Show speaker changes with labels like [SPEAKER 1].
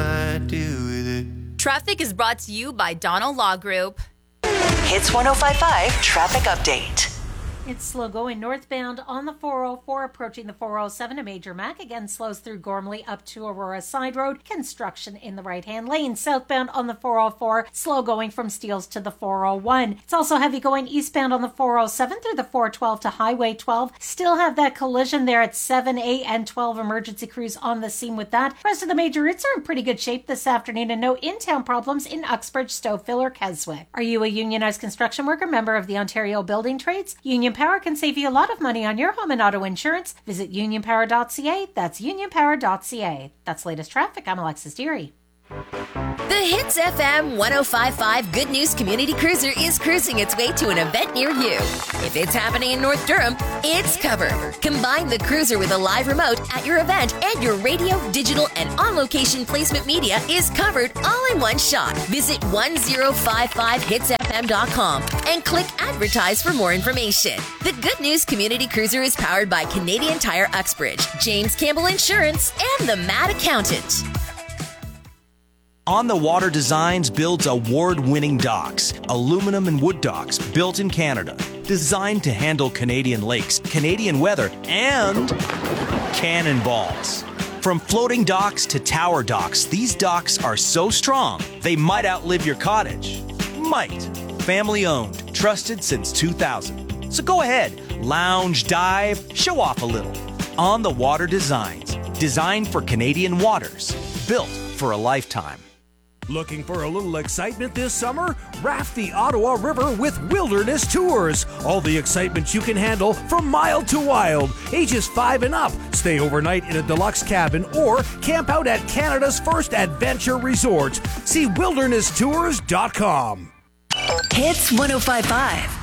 [SPEAKER 1] might do with it.
[SPEAKER 2] Traffic is brought to you by Donald Law Group.
[SPEAKER 3] Hits 105.5 Traffic Update.
[SPEAKER 4] It's slow going northbound on the 404, approaching the 407. A major Mac again slows through Gormley up to Aurora Side Road. Construction in the right-hand lane. Southbound on the 404, slow going from Steeles to the 401. It's also heavy going eastbound on the 407 through the 412 to Highway 12. Still have that collision there at 7, 8, and 12. Emergency crews on the scene with that. Rest of the major routes are in pretty good shape this afternoon, and no in-town problems in Uxbridge, Stouffville, or Keswick. Are you a unionized construction worker, member of the Ontario Building Trades? Union Power can save you a lot of money on your home and auto insurance. Visit unionpower.ca. That's unionpower.ca. That's latest traffic. I'm Alexis Deary.
[SPEAKER 5] The Hits FM 105.5 Good News Community Cruiser is cruising its way to an event near you. If it's happening in North Durham, it's covered. Combine the cruiser with a live remote at your event, and your radio, digital, and on-location placement media is covered all in one shot. Visit 1055hitsfm.com and click Advertise for more information. The Good News Community Cruiser is powered by Canadian Tire Uxbridge, James Campbell Insurance, and the Mad Accountant.
[SPEAKER 6] On the Water Designs builds award-winning docks, aluminum and wood docks built in Canada, designed to handle Canadian lakes, Canadian weather, and cannonballs. From floating docks to tower docks, these docks are so strong, they might outlive your cottage. Might. Family-owned, trusted since 2000. So go ahead, lounge, dive, show off a little. On the Water Designs, designed for Canadian waters, built for a lifetime.
[SPEAKER 7] Looking for a little excitement this summer? Raft the Ottawa River with Wilderness Tours. All the excitement you can handle from mild to wild. Ages 5 and up. Stay overnight in a deluxe cabin or camp out at Canada's first adventure resort. See wildernesstours.com.
[SPEAKER 3] Hits 105.5.